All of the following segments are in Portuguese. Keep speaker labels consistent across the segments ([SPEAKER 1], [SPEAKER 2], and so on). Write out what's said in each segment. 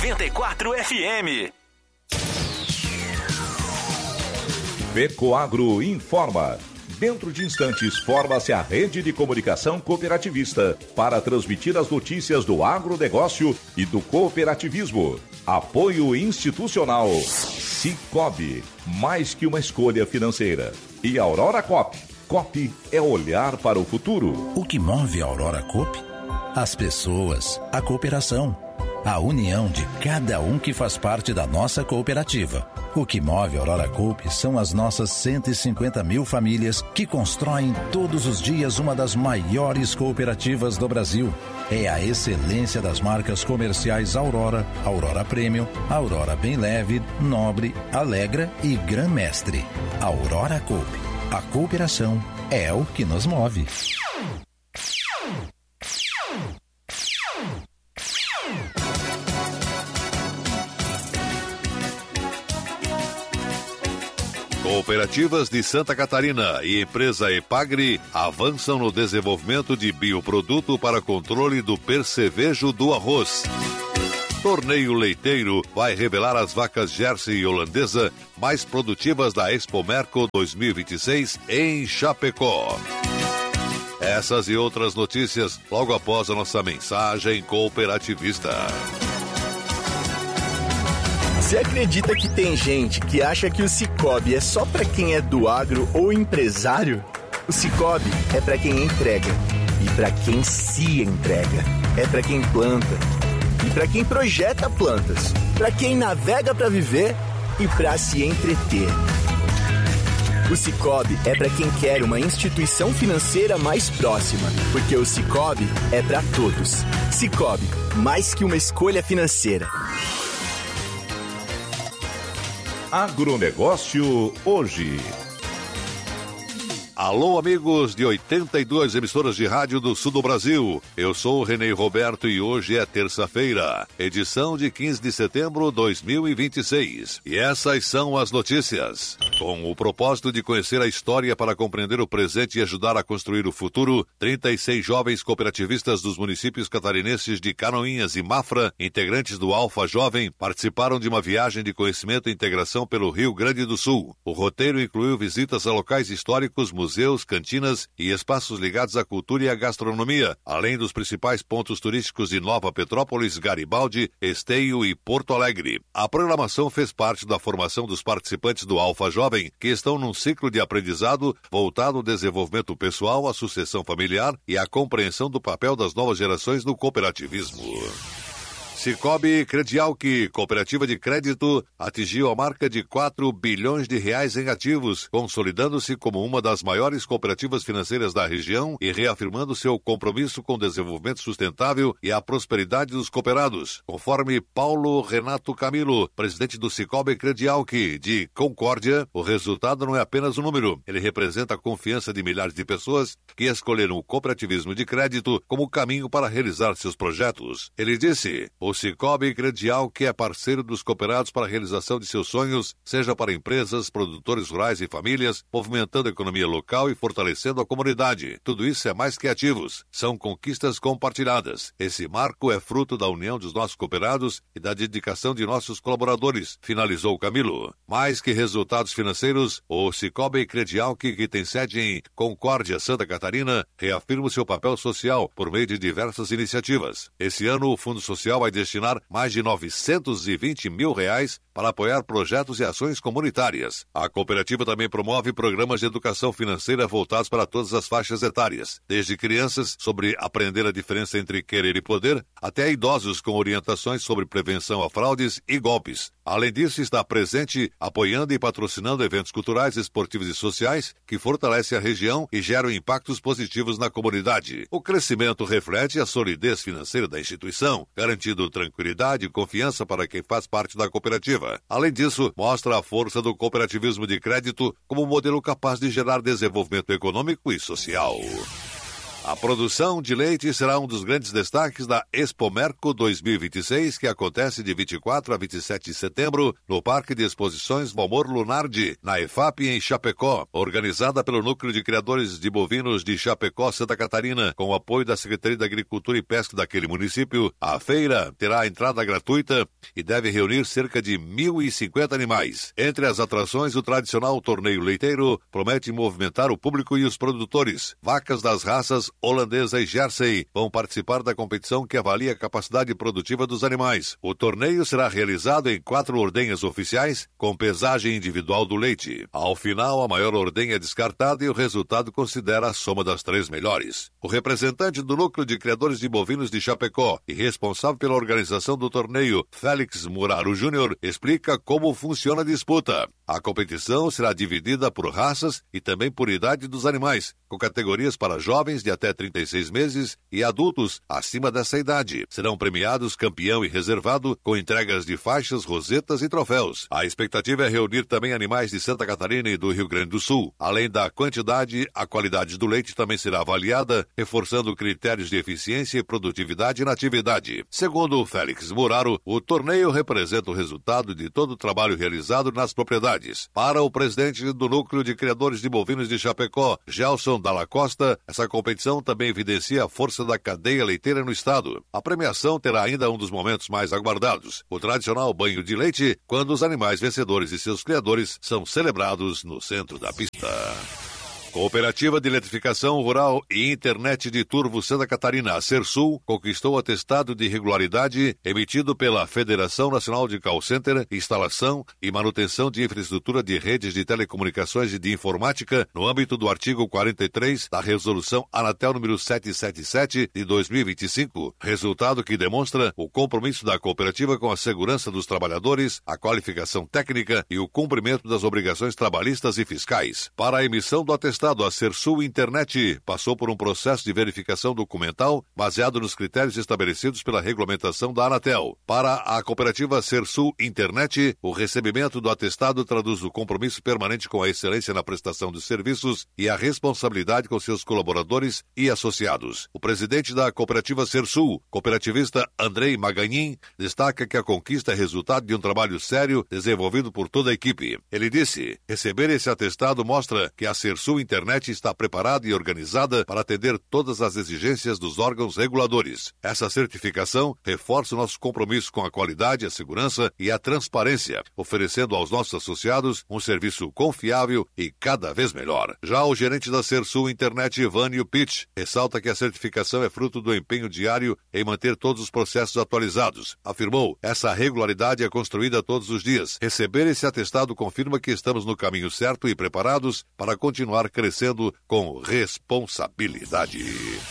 [SPEAKER 1] 94 FM.
[SPEAKER 2] Pecoagro informa. Dentro de instantes, forma-se a rede de comunicação cooperativista para transmitir as notícias do agronegócio e do cooperativismo. Apoio institucional. Cicobi, mais que uma escolha financeira. E Aurora Coop. Coop é olhar para o futuro.
[SPEAKER 3] O que move a Aurora Coop? As pessoas, a cooperação, a união de cada um que faz parte da nossa cooperativa. O que move a Aurora Coop são as nossas 150 mil famílias que constroem todos os dias uma das maiores cooperativas do Brasil. É a excelência das marcas comerciais Aurora, Aurora Premium, Aurora Bem Leve, Nobre, Alegra e Gran Mestre. Aurora Coop. A cooperação é o que nos move.
[SPEAKER 4] Cooperativas de Santa Catarina e empresa Epagri avançam no desenvolvimento de bioproduto para controle do percevejo do arroz. Torneio Leiteiro vai revelar as vacas Jersey e Holandesa mais produtivas da Expo Merco 2026 em Chapecó. Essas e outras notícias logo após a nossa mensagem cooperativista.
[SPEAKER 5] Você acredita que tem gente que acha que o Cicobi é só para quem é do agro ou empresário? O Cicobi é para quem entrega e para quem se entrega. É para quem planta e para quem projeta plantas. Para quem navega para viver e para se entreter. O Cicobi é para quem quer uma instituição financeira mais próxima, porque o Cicobi é para todos. Cicobi, mais que uma escolha financeira.
[SPEAKER 2] Agronegócio hoje.
[SPEAKER 4] Alô, amigos de 82 emissoras de rádio do sul do Brasil. Eu sou o Renê Roberto e hoje é terça-feira, edição de 15 de setembro de 2026. E essas são as notícias. Com o propósito de conhecer a história para compreender o presente e ajudar a construir o futuro, 36 jovens cooperativistas dos municípios catarinenses de Canoinhas e Mafra, integrantes do Alfa Jovem, participaram de uma viagem de conhecimento e integração pelo Rio Grande do Sul. O roteiro incluiu visitas a locais históricos, museus, cantinas e espaços ligados à cultura e à gastronomia, além dos principais pontos turísticos de Nova Petrópolis, Garibaldi, Esteio e Porto Alegre. A programação fez parte da formação dos participantes do Alfa Jovem, que estão num ciclo de aprendizado voltado ao desenvolvimento pessoal, à sucessão familiar e à compreensão do papel das novas gerações no cooperativismo. Cicobi Credialc, cooperativa de crédito, atingiu a marca de 4 bilhões de reais em ativos, consolidando-se como uma das maiores cooperativas financeiras da região e reafirmando seu compromisso com o desenvolvimento sustentável e a prosperidade dos cooperados, conforme Paulo Renato Camilo, presidente do Cicobi Credialc de Concórdia. O resultado não é apenas um número, ele representa a confiança de milhares de pessoas que escolheram o cooperativismo de crédito como caminho para realizar seus projetos. Ele disse: o Cicobi Credialc é parceiro dos cooperados para a realização de seus sonhos, seja para empresas, produtores rurais e famílias, movimentando a economia local e fortalecendo a comunidade. Tudo isso é mais que ativos, são conquistas compartilhadas. Esse marco é fruto da união dos nossos cooperados e da dedicação de nossos colaboradores, finalizou Camilo. Mais que resultados financeiros, o Cicobi Credialc, que tem sede em Concórdia, Santa Catarina, reafirma o seu papel social por meio de diversas iniciativas. Esse ano, o Fundo Social vai destinar mais de 920 mil reais para apoiar projetos e ações comunitárias. A cooperativa também promove programas de educação financeira voltados para todas as faixas etárias, desde crianças sobre aprender a diferença entre querer e poder, até idosos com orientações sobre prevenção a fraudes e golpes. Além disso, está presente apoiando e patrocinando eventos culturais, esportivos e sociais que fortalecem a região e geram impactos positivos na comunidade. O crescimento reflete a solidez financeira da instituição, garantindo tranquilidade e confiança para quem faz parte da cooperativa. Além disso, mostra a força do cooperativismo de crédito como um modelo capaz de gerar desenvolvimento econômico e social. A produção de leite será um dos grandes destaques da Expomerco 2026, que acontece de 24 a 27 de setembro no Parque de Exposições Valmor Lunardi, na EFAP, em Chapecó, organizada pelo Núcleo de Criadores de Bovinos de Chapecó, Santa Catarina, com o apoio da Secretaria da Agricultura e Pesca daquele município. A feira terá entrada gratuita e deve reunir cerca de 1.050 animais. Entre as atrações, o tradicional torneio leiteiro promete movimentar o público e os produtores. Vacas das raças holandesa e Jersey vão participar da competição que avalia a capacidade produtiva dos animais. O torneio será realizado em 4 ordenhas oficiais, com pesagem individual do leite. Ao final, a maior ordenha é descartada e o resultado considera a soma das 3 melhores. O representante do Núcleo de Criadores de Bovinos de Chapecó e responsável pela organização do torneio, Félix Muraro Júnior, explica como funciona a disputa. A competição será dividida por raças e também por idade dos animais, com categorias para jovens de até 36 meses e adultos acima dessa idade. Serão premiados campeão e reservado com entregas de faixas, rosetas e troféus. A expectativa é reunir também animais de Santa Catarina e do Rio Grande do Sul. Além da quantidade, a qualidade do leite também será avaliada, reforçando critérios de eficiência e produtividade na atividade. Segundo o Félix Muraro, o torneio representa o resultado de todo o trabalho realizado nas propriedades. Para o presidente do Núcleo de Criadores de Bovinos de Chapecó, Gelson Dalla Costa, essa competição também evidencia a força da cadeia leiteira no estado. A premiação terá ainda um dos momentos mais aguardados, o tradicional banho de leite, quando os animais vencedores e seus criadores são celebrados no centro da pista. Cooperativa de Eletrificação Rural e Internet de Turvo Santa Catarina, a Sersul, conquistou o atestado de regularidade emitido pela Federação Nacional de Call Center, Instalação e Manutenção de Infraestrutura de Redes de Telecomunicações e de Informática, no âmbito do artigo 43 da Resolução Anatel número 777 de 2025, resultado que demonstra o compromisso da cooperativa com a segurança dos trabalhadores, a qualificação técnica e o cumprimento das obrigações trabalhistas e fiscais. Para a emissão do atestado, a Sersul Internet passou por um processo de verificação documental baseado nos critérios estabelecidos pela regulamentação da Anatel. Para a cooperativa Sersul Internet, o recebimento do atestado traduz o compromisso permanente com a excelência na prestação de serviços e a responsabilidade com seus colaboradores e associados. O presidente da cooperativa Sersul, cooperativista Andrei Maganin, destaca que a conquista é resultado de um trabalho sério desenvolvido por toda a equipe. Ele disse: receber esse atestado mostra que a Sersul Internet está preparada e organizada para atender todas as exigências dos órgãos reguladores. Essa certificação reforça o nosso compromisso com a qualidade, a segurança e a transparência, oferecendo aos nossos associados um serviço confiável e cada vez melhor. Já o gerente da Sersul Internet, Vânio Pitch, ressalta que a certificação é fruto do empenho diário em manter todos os processos atualizados. Afirmou: essa regularidade é construída todos os dias. Receber esse atestado confirma que estamos no caminho certo e preparados para continuar crescendo com responsabilidade.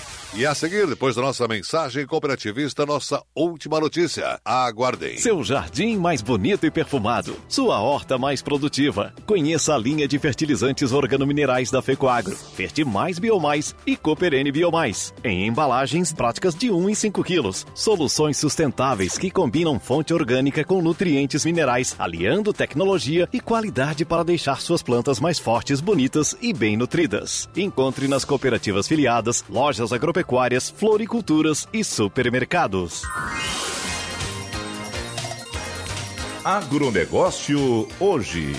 [SPEAKER 4] E a seguir, depois da nossa mensagem cooperativista, nossa última notícia. Aguardem.
[SPEAKER 1] Seu jardim mais bonito e perfumado. Sua horta mais produtiva. Conheça a linha de fertilizantes organominerais da Fecoagro. Fertimais Biomais e Cooperene Biomais. Em embalagens práticas de 1 e 5 quilos. Soluções sustentáveis que combinam fonte orgânica com nutrientes minerais, aliando tecnologia e qualidade para deixar suas plantas mais fortes, bonitas e bem nutridas. Encontre nas cooperativas filiadas, lojas agropecuárias, floriculturas e supermercados.
[SPEAKER 2] Agronegócio hoje.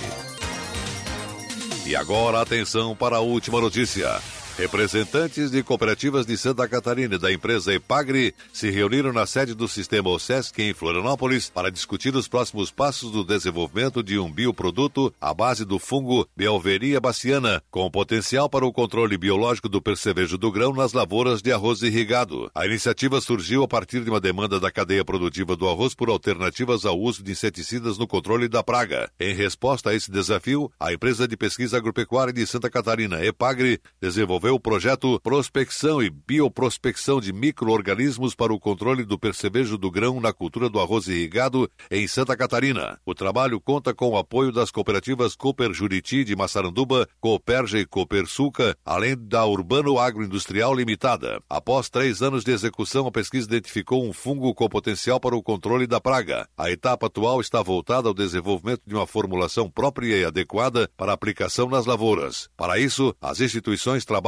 [SPEAKER 4] E agora, atenção para a última notícia. Representantes de cooperativas de Santa Catarina e da empresa Epagri se reuniram na sede do Sistema OSESC em Florianópolis para discutir os próximos passos do desenvolvimento de um bioproduto à base do fungo Beuveria baciana, com potencial para o controle biológico do percevejo do grão nas lavouras de arroz irrigado. A iniciativa surgiu a partir de uma demanda da cadeia produtiva do arroz por alternativas ao uso de inseticidas no controle da praga. Em resposta a esse desafio, a empresa de pesquisa agropecuária de Santa Catarina, Epagri, desenvolveu o projeto Prospecção e Bioprospecção de Micro-Organismos para o controle do percevejo do grão na cultura do arroz irrigado em Santa Catarina. O trabalho conta com o apoio das cooperativas Cooper Juriti de Massaranduba, Cooperja e Coopersuca, além da Urbano Agroindustrial Limitada. Após 3 anos de execução, a pesquisa identificou um fungo com potencial para o controle da praga. A etapa atual está voltada ao desenvolvimento de uma formulação própria e adequada para aplicação nas lavouras. Para isso, as instituições trabalham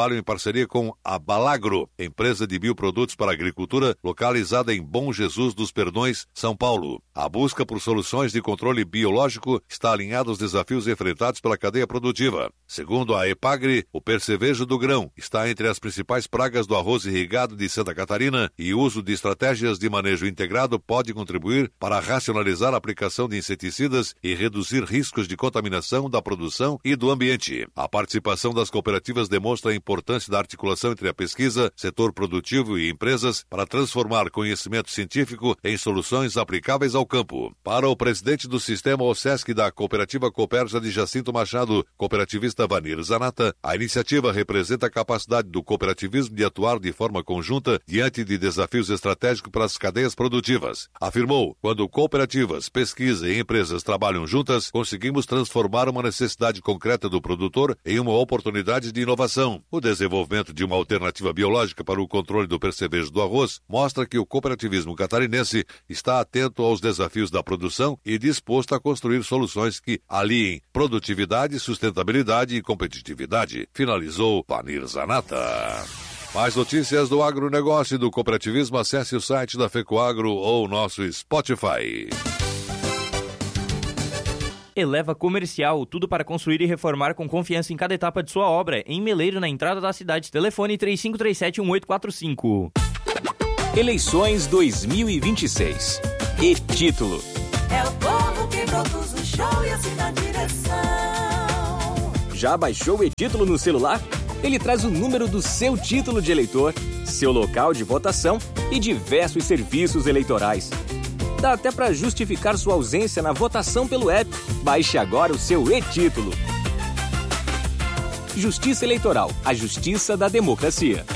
[SPEAKER 4] trabalham em parceria com a Balagro, empresa de bioprodutos para a agricultura, localizada em Bom Jesus dos Perdões, São Paulo. A busca por soluções de controle biológico está alinhada aos desafios enfrentados pela cadeia produtiva. Segundo a Epagre, o percevejo do grão está entre as principais pragas do arroz irrigado de Santa Catarina e o uso de estratégias de manejo integrado pode contribuir para racionalizar a aplicação de inseticidas e reduzir riscos de contaminação da produção e do ambiente. A participação das cooperativas demonstra a importância da articulação entre a pesquisa, setor produtivo e empresas para transformar conhecimento científico em soluções aplicáveis ao campo. Para o presidente do sistema OSESC da cooperativa Cooperja de Jacinto Machado, cooperativista Vanir Zanata, a iniciativa representa a capacidade do cooperativismo de atuar de forma conjunta diante de desafios estratégicos para as cadeias produtivas. Afirmou, quando cooperativas, pesquisa e empresas trabalham juntas, conseguimos transformar uma necessidade concreta do produtor em uma oportunidade de inovação. O desenvolvimento de uma alternativa biológica para o controle do percevejo do arroz mostra que o cooperativismo catarinense está atento aos desafios da produção e disposto a construir soluções que aliem produtividade, sustentabilidade e competitividade. Finalizou Vanir Zanata. Mais notícias do agronegócio e do cooperativismo, acesse o site da FECOAGRO ou nosso Spotify.
[SPEAKER 6] Eleva Comercial, tudo para construir e reformar com confiança em cada etapa de sua obra. Em Meleiro, na entrada da cidade. Telefone 3537-1845.
[SPEAKER 7] Eleições 2026. E título.
[SPEAKER 8] É o povo que produz o show e assim na direção.
[SPEAKER 7] Já baixou o e-título no celular? Ele traz o número do seu título de eleitor, seu local de votação e diversos serviços eleitorais. Dá até para justificar sua ausência na votação pelo app. Baixe agora o seu e-título. Justiça Eleitoral, a justiça da democracia.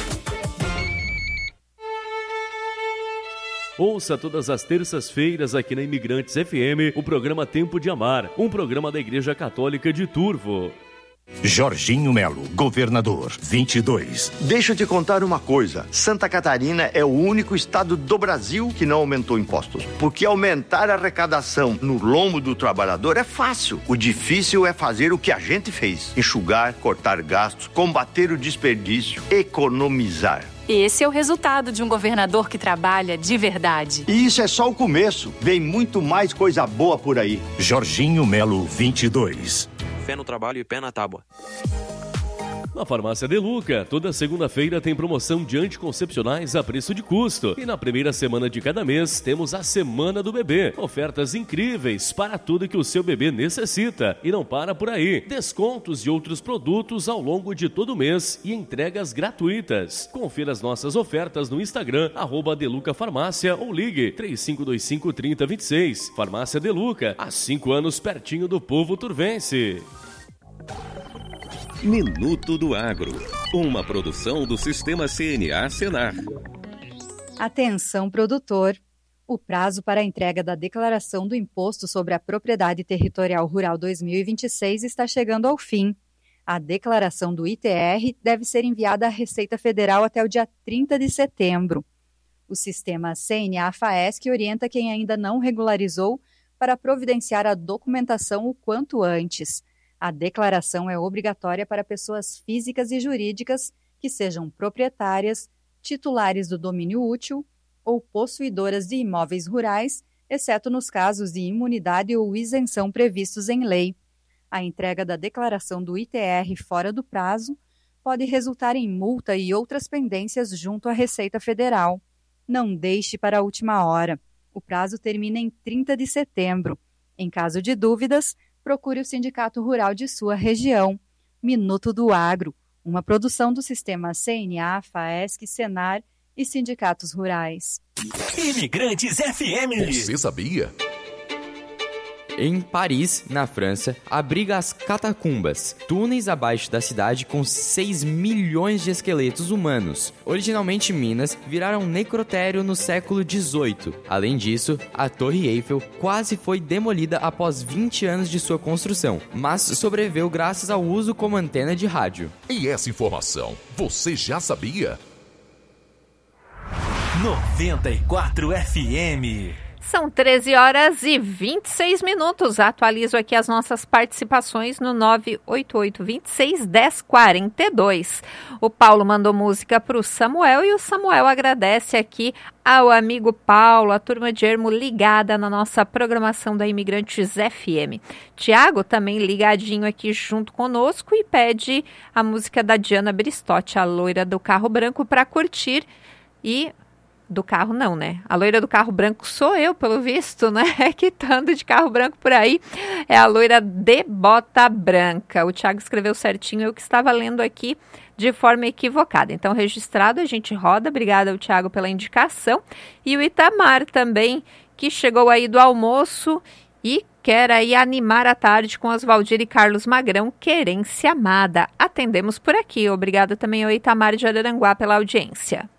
[SPEAKER 9] Ouça todas as terças-feiras aqui na Imigrantes FM o programa Tempo de Amar, um programa da Igreja Católica de Turvo.
[SPEAKER 10] Jorginho Melo, governador, 22.
[SPEAKER 11] Deixa eu te contar uma coisa. Santa Catarina é o único estado do Brasil que não aumentou impostos. Porque aumentar a arrecadação no lombo do trabalhador é fácil. O difícil é fazer o que a gente fez. Enxugar, cortar gastos, combater o desperdício, economizar.
[SPEAKER 12] Esse é o resultado de um governador que trabalha de verdade.
[SPEAKER 11] E isso é só o começo. Vem muito mais coisa boa por aí.
[SPEAKER 10] Jorginho Melo, 22.
[SPEAKER 13] Fé no trabalho e pé na tábua.
[SPEAKER 9] Na Farmácia Deluca, toda segunda-feira tem promoção de anticoncepcionais a preço de custo. E na primeira semana de cada mês temos a Semana do Bebê. Ofertas incríveis para tudo que o seu bebê necessita. E não para por aí. Descontos e outros produtos ao longo de todo o mês e entregas gratuitas. Confira as nossas ofertas no Instagram, @DelucaFarmácia ou ligue 3525-3026. Farmácia Deluca, há 5 anos pertinho do povo turvense.
[SPEAKER 14] Minuto do Agro, uma produção do Sistema CNA Senar.
[SPEAKER 15] Atenção, produtor! O prazo para a entrega da declaração do Imposto sobre a Propriedade Territorial Rural 2026 está chegando ao fim. A declaração do ITR deve ser enviada à Receita Federal até o dia 30 de setembro. O sistema CNA-FAESC orienta quem ainda não regularizou para providenciar a documentação o quanto antes. A declaração é obrigatória para pessoas físicas e jurídicas que sejam proprietárias, titulares do domínio útil ou possuidoras de imóveis rurais, exceto nos casos de imunidade ou isenção previstos em lei. A entrega da declaração do ITR fora do prazo pode resultar em multa e outras pendências junto à Receita Federal. Não deixe para a última hora. O prazo termina em 30 de setembro. Em caso de dúvidas, procure o Sindicato Rural de sua região. Minuto do Agro, uma produção do Sistema CNA, FAESC, Senar e Sindicatos Rurais.
[SPEAKER 7] Imigrantes FM.
[SPEAKER 2] Você sabia?
[SPEAKER 16] Em Paris, na França, abriga as catacumbas, túneis abaixo da cidade com 6 milhões de esqueletos humanos. Originalmente minas, viraram necrotério no século XVIII. Além disso, a Torre Eiffel quase foi demolida após 20 anos de sua construção, mas sobreviveu graças ao uso como antena de rádio.
[SPEAKER 2] E essa informação, você já sabia?
[SPEAKER 7] 94 FM.
[SPEAKER 17] São 13 horas e 26 minutos. Atualizo aqui as nossas participações no 988-26-1042. O Paulo mandou música para o Samuel e o Samuel agradece aqui ao amigo Paulo, a turma de Ermo ligada na nossa programação da Imigrantes FM. Tiago também ligadinho aqui junto conosco e pede a música da Diana Bristotti, a loira do carro branco, para curtir. E do carro não, né? A loira do carro branco sou eu, pelo visto, né? Que tá andando de carro branco por aí. É a loira de bota branca. O Thiago escreveu certinho, eu que estava lendo aqui de forma equivocada. Então, registrado, a gente roda. Obrigada ao Thiago pela indicação. E o Itamar também, que chegou aí do almoço e quer aí animar a tarde com Oswaldir e Carlos Magrão, Querência Amada. Atendemos por aqui. Obrigada também ao Itamar de Araranguá pela audiência.